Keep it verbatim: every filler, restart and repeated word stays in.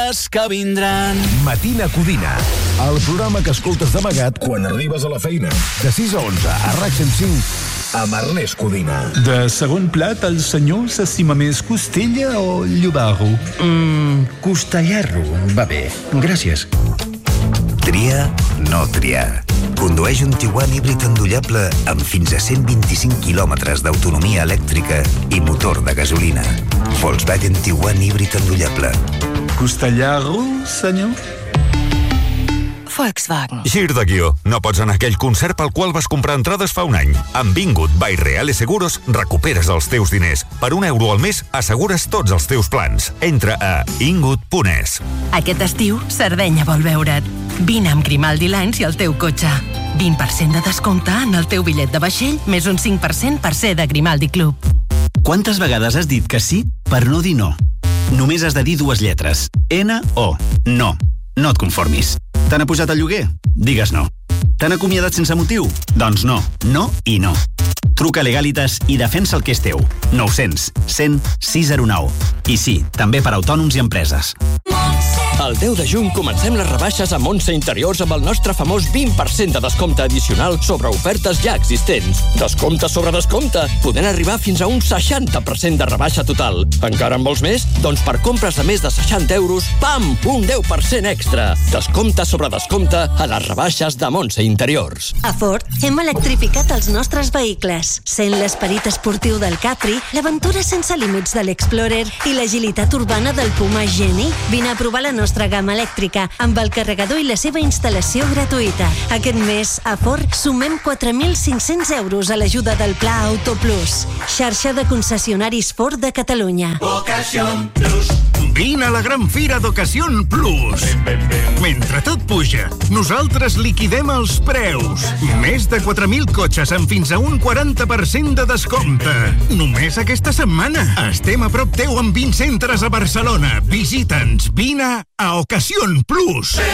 dies que vindran. Matina Codina, el programa que escoltes d'amagat quan arribes a la feina. De sis a onze, a RAC cent cinc, amb Ernest Codina. De segon plat, el senyor s'estima més costella o llobarro? Mmm, costellarro, va bé, gràcies. Tria, no triar. Condueix un Tiguan híbrid endollable amb fins a cent vint-i-cinc quilòmetres d'autonomia elèctrica i motor de gasolina. Volkswagen Tiguan híbrid endollable. Costellarro, senyor? Volkswagen. Gir de guió. No pots anar a aquell concert pel qual vas comprar entrades fa un any. Amb Vingut by Reale Seguros recuperes els teus diners. Per un euro al mes assegures tots els teus plans. Entra a ingut punt es. Aquest estiu, Sardenya vol veure't. Vine amb Grimaldi Lines i el teu cotxe. vint per cent de descompte en el teu bitllet de vaixell, més un cinc per cent per ser de Grimaldi Club. Quantes vegades has dit que sí per no dir no? Només has de dir dues lletres. N O. No. No et conformis. T'han apujat el lloguer? Digues no. T'han acomiadat sense motiu? Doncs no. No i no. Truca a Legalitas i defensa el que és teu. nou cents, cent, sis zero nou. I sí, també per autònoms i empreses. El deu de juny comencem les rebaixes a Montse Interiors amb el nostre famós vint per cent de descompte addicional sobre ofertes ja existents. Descompte sobre descompte, podent arribar fins a un seixanta per cent de rebaixa total. Encara en vols més? Doncs per compres de més de seixanta euros, pam! Un deu per cent extra. Descompte sobre descompte a les rebaixes de Montse Interiors. A Ford hem electrificat els nostres vehicles, sent l'esperit esportiu del Capri, l'aventura sense límits de l'Explorer i l'agilitat urbana del Puma Geni. Vine a provar la nostra gamma elèctrica amb el carregador i la seva instal·lació gratuïta. Aquest mes, a Ford, sumem quatre mil cinc-cents euros a l'ajuda del Pla Auto Plus. Xarxa de concessionaris Ford de Catalunya. Ocasión Plus. Vine a la gran fira d'Ocasión Plus. Mentre tot puja, nosaltres liquidem els preus. Més de quatre mil cotxes amb fins a un quaranta per cent de descompte. Només aquesta setmana. Estem a prop teu amb vint centres a Barcelona. Visita'ns. Vine a Ocasión Plus.